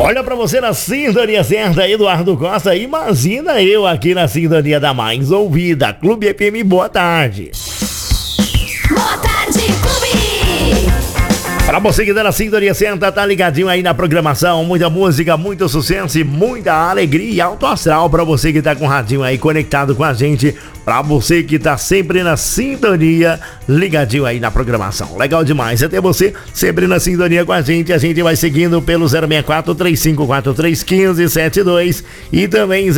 Olha pra você na sintonia certa, Eduardo Costa. Imagina eu aqui na sintonia da mais ouvida, Clube FM. Boa tarde. Boa tarde, Clube. Pra você que tá na sintonia certa, tá ligadinho aí na programação. Muita música, muito sucesso e muita alegria e alto astral pra você que tá com o radinho aí conectado com a gente. Pra você que tá sempre na sintonia, ligadinho aí na programação. Legal demais é ter você sempre na sintonia com a gente. A gente vai seguindo pelo 064-3543-1572 e também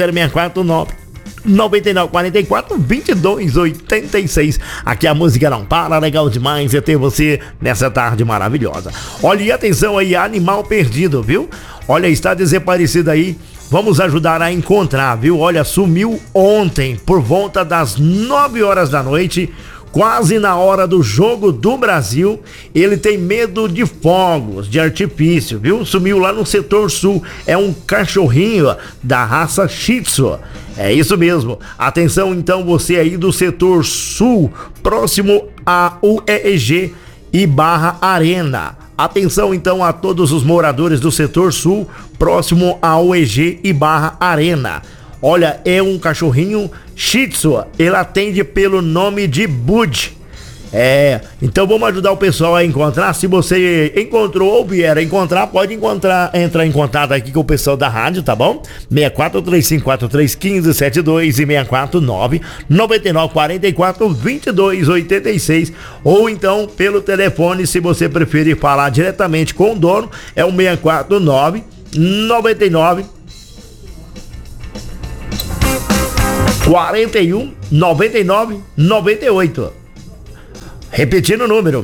064-9944-2286. Aqui a música não para, legal demais é ter você nessa tarde maravilhosa. Olha, e atenção aí, animal perdido, viu? Olha, está desaparecido aí. Vamos ajudar a encontrar, viu? Olha, sumiu ontem por volta das 9 horas da noite, quase na hora do jogo do Brasil. Ele tem medo de fogos, de artifício, viu? Sumiu lá no setor sul. É um cachorrinho da raça Shih Tzu. É isso mesmo. Atenção então, você aí do setor sul, próximo a UEG e Barra Arena. Atenção então a todos os moradores do setor sul, próximo a UEG e Barra Arena. Olha, é um cachorrinho Shih Tzu. Ele atende pelo nome de Bud. Então vamos ajudar o pessoal a encontrar. Se você encontrou ou vier a encontrar, pode entrar em contato aqui com o pessoal da rádio, tá bom? 64-3543-1572 e 649-9944-2286. Ou então pelo telefone, se você preferir falar diretamente com o dono, é o 649-99 41 99 98. Repetindo o número,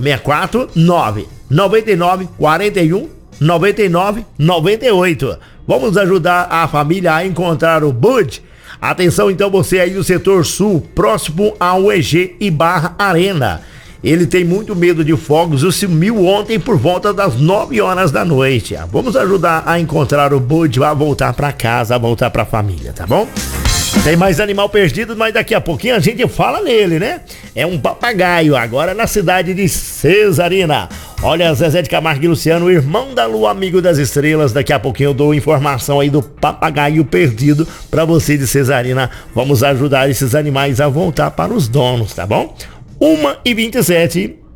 649-99-41-99-98. Vamos ajudar a família a encontrar o Bud. Atenção então, você aí do setor sul, próximo ao UEG e Barra Arena. Ele tem muito medo de fogos e sumiu ontem por volta das 9 horas da noite. Vamos ajudar a encontrar o Bud, a voltar para casa, a voltar para a família, tá bom? Tem mais animal perdido, mas daqui a pouquinho a gente fala nele, né? É um papagaio, agora na cidade de Cesarina. Olha, Zezé de Camargo e Luciano, irmão da Lua, amigo das estrelas. Daqui a pouquinho eu dou informação aí do papagaio perdido pra você de Cesarina. Vamos ajudar esses animais a voltar para os donos, tá bom? 1h27.